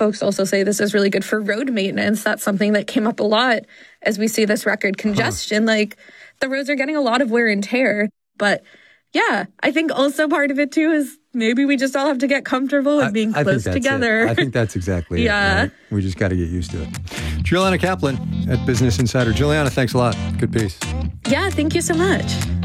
folks also say this is really good for road maintenance. That's something that came up a lot as we see this record congestion. Like, the roads are getting a lot of wear and tear. But yeah, I think also part of it too is maybe we just all have to get comfortable with being close together. I think that's exactly it. Right? We just got to get used to it. Juliana Kaplan at Business Insider. Juliana, thanks a lot. Good piece. Yeah, thank you so much.